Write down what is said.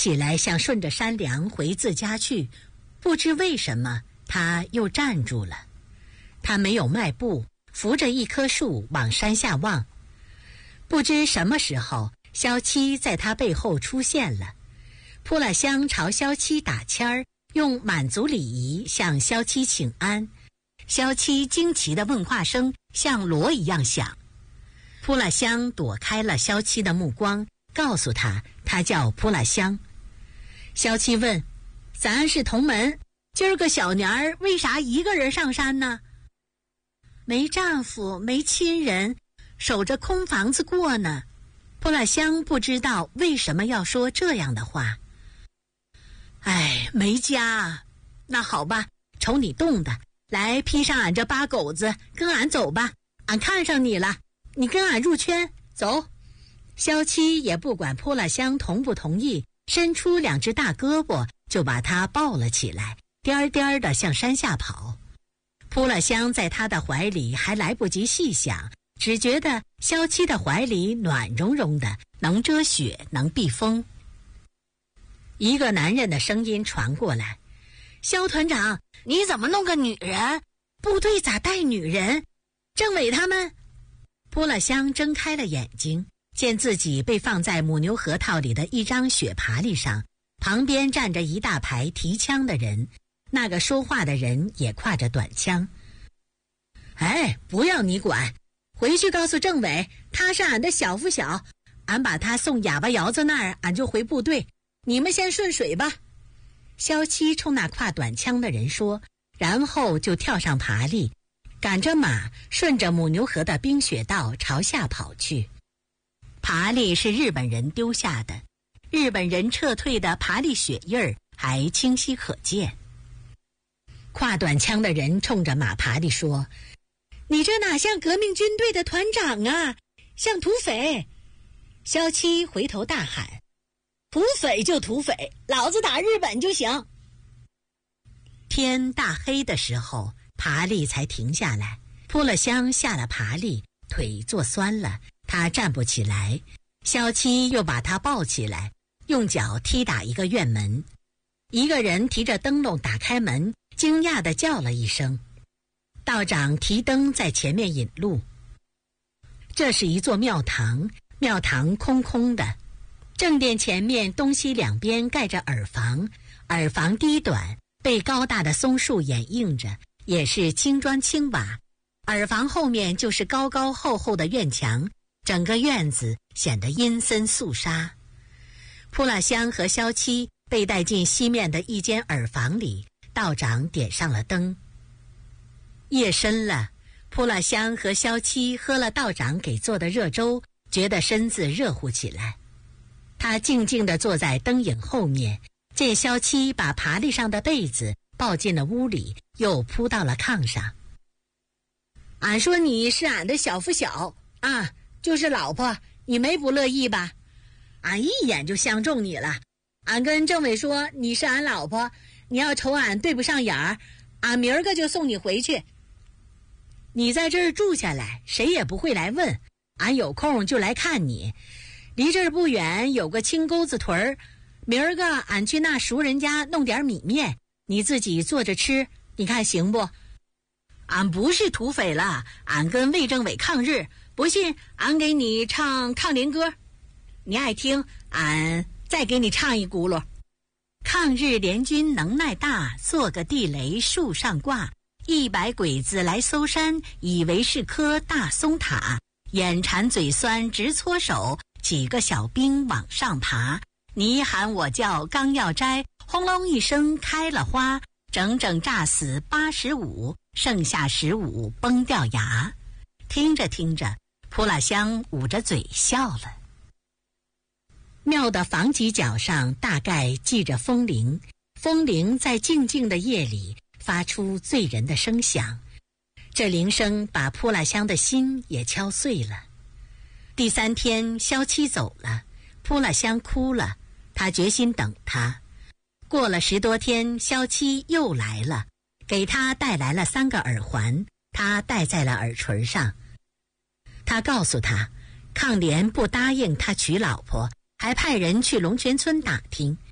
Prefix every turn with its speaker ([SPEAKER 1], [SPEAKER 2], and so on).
[SPEAKER 1] 起来想顺着山梁回自家去，不知为什么他又站住了。他没有迈步，扶着一棵树往山下望。不知什么时候，萧七在他背后出现了。扑了香朝萧七打签儿，用满族礼仪向萧七请安。萧七惊奇的问话声像锣一样响。扑了香躲开了萧七的目光，告诉他叫扑了香。萧七问：咱是同门，今儿个小年儿为啥一个人上山呢？没丈夫，没亲人，守着空房子过呢。扑了香不知道为什么要说这样的话。哎，没家啊。那好吧，瞅你冻的，来披上俺这八狗子，跟俺走吧。俺看上你了，你跟俺入圈，走。萧七也不管扑了香同不同意，伸出两只大胳膊就把他抱了起来，颠颠的向山下跑。扑了香在他的怀里还来不及细想，只觉得萧七的怀里暖融融的，能遮雪，能避风。一个男人的声音传过来：萧团长，你怎么弄个女人？部队咋带女人？政委他们……扑了香睁开了眼睛，见自己被放在母牛核桃里的一张雪爬犁上，旁边站着一大排提枪的人，那个说话的人也挎着短枪。哎，不要你管，回去告诉政委，他是俺的小夫小，俺把他送哑巴窑子那儿，俺就回部队，你们先顺水吧。萧七冲那挎短枪的人说，然后就跳上爬犁，赶着马顺着母牛河的冰雪道朝下跑去。爬犁是日本人丢下的，日本人撤退的爬犁血印儿还清晰可见。挎短枪的人冲着马爬犁说：你这哪像革命军队的团长啊，像土匪！萧七回头大喊：土匪就土匪，老子打日本就行！天大黑的时候，爬犁才停下来。扑了香下了爬犁，腿坐酸了，他站不起来。萧七又把他抱起来，用脚踢打一个院门。一个人提着灯笼打开门，惊讶地叫了一声。道长提灯在前面引路。这是一座庙堂，庙堂空空的，正殿前面东西两边盖着耳房，耳房低短，被高大的松树掩映着，也是青砖青瓦。耳房后面就是高高厚厚的院墙，整个院子显得阴森肃杀。扑了香和萧七被带进西面的一间耳房里，道长点上了灯。夜深了，扑了香和萧七喝了道长给做的热粥，觉得身子热乎起来。他静静地坐在灯影后面，见萧七把爬犁上的被子抱进了屋里，又铺到了炕上。俺说你是俺的小夫小啊，就是老婆，你没不乐意吧？俺一眼就相中你了。俺跟政委说你是俺老婆，你要瞅俺对不上眼儿，俺明儿个就送你回去。你在这儿住下来，谁也不会来问，俺有空就来看你。离这儿不远有个青沟子屯儿，明儿个俺去那熟人家弄点米面，你自己做着吃，你看行不？俺不是土匪了，俺跟魏政委抗日，不信俺给你唱抗联歌，你爱听，俺再给你唱一轱辘。抗日联军能耐大，做个地雷树上挂，100鬼子来搜山，以为是棵大松塔，眼馋嘴酸直搓手，几个小兵往上爬，你喊我叫刚要摘，轰隆一声开了花，整整炸死85，剩下15崩掉牙。听着听着，扑了香捂着嘴笑了。庙的房脊角上大概系着风铃，风铃在静静的夜里发出醉人的声响，这铃声把扑了香的心也敲碎了。第3天，萧七走了，扑了香哭了，他决心等他。过了10多天，萧七又来了，给他带来了3个耳环，他戴在了耳垂上。他告诉他，抗联不答应他娶老婆，还派人去龙泉村打听，